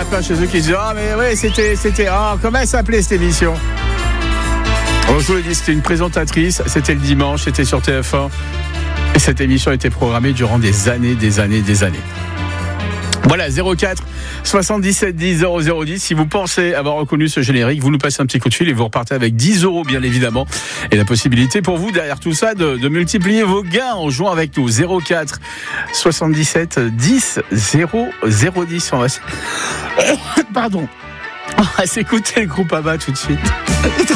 plein chez eux qui disent ah mais ouais c'était comment elle s'appelait cette émission. Alors, je vous l'ai dit, c'était une présentatrice, c'était le dimanche, c'était sur TF1 et cette émission a été programmée durant des années. Voilà, 04 77 10 0010. Si vous pensez avoir reconnu ce générique, vous nous passez un petit coup de fil et vous repartez avec 10 € bien évidemment. Et la possibilité pour vous derrière tout ça de multiplier vos gains en jouant avec nous. 04 77 10 0010. On va Pardon. On va s'écouter le groupe ABBA tout de suite.